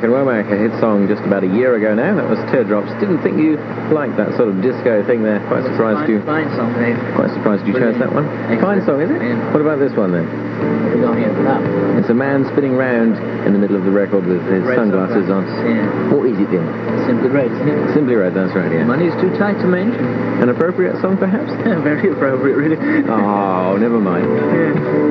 Womack and Womack, a hit song just about a year ago now. That was Teardrops. Didn't think you liked that sort of disco thing there. Quite surprised you. Fine song, Dave. Quite surprised you chose that one. Fine song, is it? Yeah. What about this one then? What we got here? That. It's a man spinning round in the middle of the record with his Red sunglasses on. Yeah. What is it then? Simply Red, isn't it? Simply Red, that's right, yeah. Money's too tight to mention. An appropriate song, perhaps? Very appropriate, really. Oh, never mind. Yeah.